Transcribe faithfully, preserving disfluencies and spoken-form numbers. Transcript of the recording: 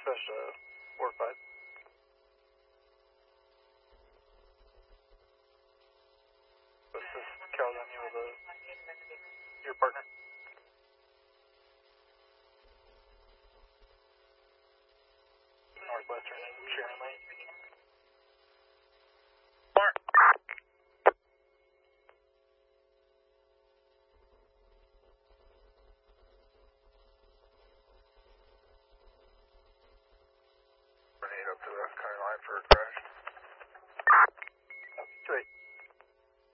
dispatch uh, four five. This is Calvin, you with uh, your partner. Northwestern and Sharon Lane. Mark. Grenade up to the county line for a crash.